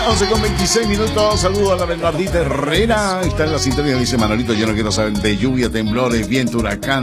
11:26. Saludos a la Bernardita Herrera. Está en la sintonía, dice Manolito. Yo no quiero saber de lluvia, temblores, viento, huracán,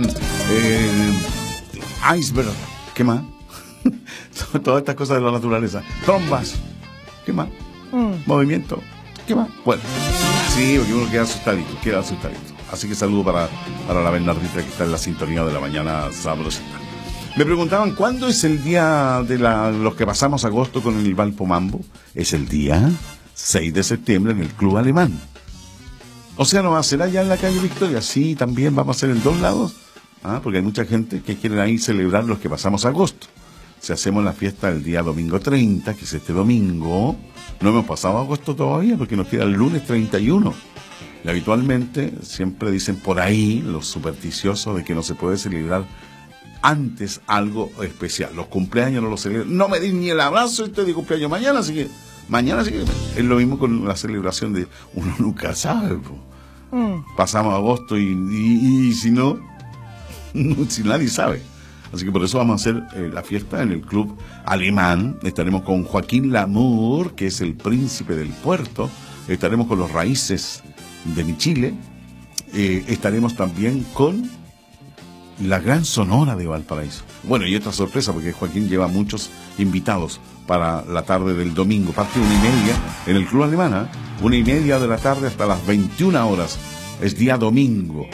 iceberg. ¿Qué más? Todas estas cosas de la naturaleza. Trombas. ¿Qué más? Movimiento. ¿Qué más? Bueno, sí, porque uno queda asustadito. Así que saludo para la Bernardita que está en la sintonía de la mañana sabrosita. Me preguntaban, ¿cuándo es el día de los que pasamos agosto con el Valpo Mambo? Es el día 6 de septiembre en el Club Alemán. O sea, ¿no va a ser allá en la calle Victoria? Sí, también vamos a hacer en 2 lados. Porque hay mucha gente que quiere ahí celebrar los que pasamos agosto. Si hacemos la fiesta el día domingo 30, que es este domingo, no hemos pasado agosto todavía porque nos queda el lunes 31. Y habitualmente siempre dicen por ahí los supersticiosos de que no se puede celebrar antes algo especial. Los cumpleaños no los celebran. No me di ni el abrazo de cumpleaños mañana, así que es lo mismo con la celebración de uno nunca sabe. Pasamos agosto y si no, si nadie sabe. Así que por eso vamos a hacer la fiesta en el Club Alemán. Estaremos con Joaquín Lamour, que es el príncipe del puerto. Estaremos con los Raíces de mi Chile. Estaremos también con la Gran Sonora de Valparaíso. Bueno, y otra sorpresa, porque Joaquín lleva muchos invitados para la tarde del domingo. Parte 1:30 en el Club Alemán, 1:30 de la tarde hasta las 21 horas. Es día domingo,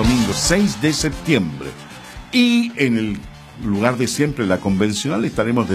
6 de septiembre. Y en el lugar de siempre, la convencional, estaremos